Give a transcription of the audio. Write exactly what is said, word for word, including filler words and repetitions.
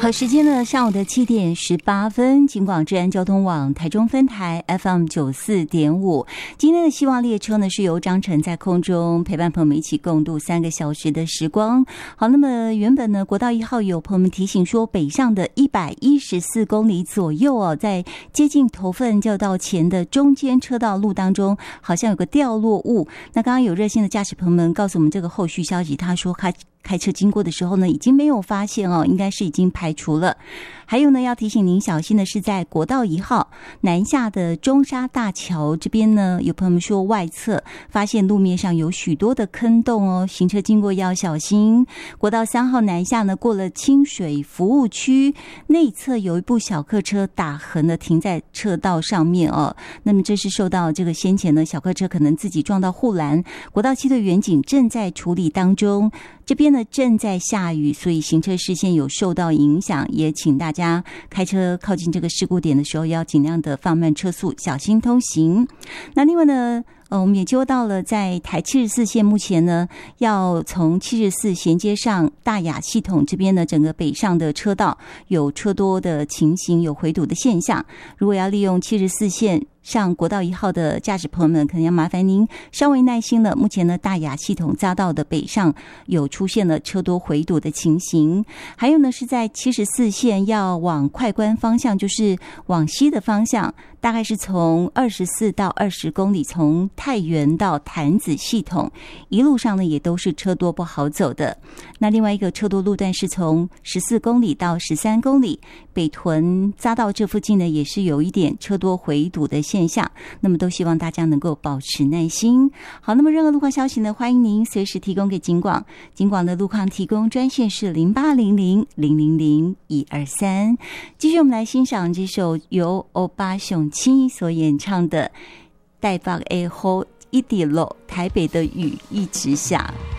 好，时间呢，上午的七点十八分，警广治安交通网台中分台 F M 九四点五。今天的希望列车呢，是由张晨在空中陪伴朋友们一起共度三个小时的时光。好，那么原本呢，国道一号有朋友们提醒说，北上的一百一十四公里左右哦，在接近头份交道前的中间车道路当中，好像有个掉落物。那刚刚有热心的驾驶朋友们告诉我们这个后续消息，他说他开车经过的时候呢，已经没有发现哦，应该是已经排除了。还有呢，要提醒您小心的是，在国道一号南下的中沙大桥这边呢，有朋友们说外侧发现路面上有许多的坑洞哦，行车经过要小心。国道三号南下呢，过了清水服务区内侧有一部小客车打横的停在车道上面哦，那么这是受到这个先前呢小客车可能自己撞到护栏，国道七队员警正在处理当中。这边呢正在下雨，所以行车视线有受到影响，也请大家开车靠近这个事故点的时候要尽量的放慢车速，小心通行。那另外呢呃，我们也接到了在台七十四线，目前呢要从七十四衔接上大雅系统这边呢，整个北上的车道有车多的情形，有回堵的现象。如果要利用七十四线上国道一号的驾驶朋友们，可能要麻烦您稍微耐心了。目前呢，大雅系统匝道的北上有出现了车多回堵的情形。还有呢，是在七十四线要往快关方向，就是往西的方向，大概是从二十四到二十公里，从太原到潭子系统，一路上呢也都是车多不好走的。那另外一个车多路段是从十四公里到十三公里，北屯匝道这附近呢也是有一点车多回堵的现象，那么都希望大家能够保持耐心。好，那么任何路况消息呢，欢迎您随时提供给警广，警广的路况提供专线是零八零零零零零一二三。继续我们来欣赏这首由欧巴熊七所演唱的《台北的雨一直落》，台北的雨一直下。